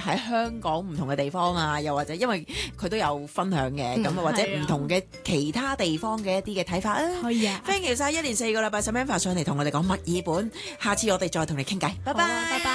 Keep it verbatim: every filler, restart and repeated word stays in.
喺香港唔同嘅地方啊，又或者因為佢都有分享嘅，咁啊、 嗯、 或者係啊唔同嘅其他地方嘅一啲嘅睇法啊。 可以啊。 Thank you 晒，一連四個禮拜 Samantha 上嚟同我哋講墨爾本，下次我哋再同你傾偈，拜拜。 好啊拜拜。